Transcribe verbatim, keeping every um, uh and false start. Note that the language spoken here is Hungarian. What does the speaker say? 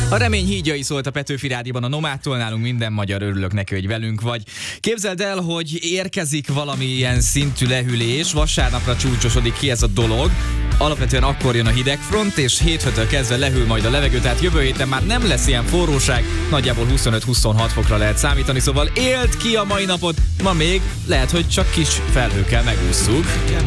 A remény hídjai szólt a Petőfi Rádióban a Nomádtól, nálunk minden magyar, örülök neki, hogy velünk vagy. Képzeld el, hogy érkezik valamilyen szintű lehűlés, vasárnapra csúcsosodik ki ez a dolog. Alapvetően akkor jön a hidegfront, és hétfőtől kezdve lehűl majd a levegő, tehát jövő héten már nem lesz ilyen forróság, nagyjából huszonöt-huszonhat fokra lehet számítani, szóval éld ki a mai napot, ma még lehet, hogy csak kis felhőkkel megússzuk.